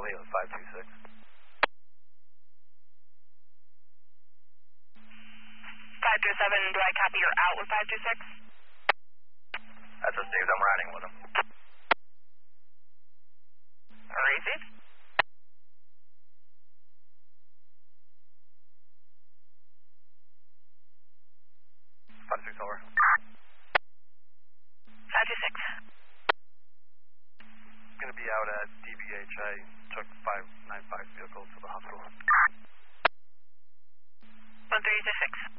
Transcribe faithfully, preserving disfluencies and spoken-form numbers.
Charlie with five two six. five two seven, do I copy you're out with five two six? That's received, I'm riding with him. Receive. five six over. five two six. Going to be out at D B H. I took five nine five vehicle to the hospital. one three two six.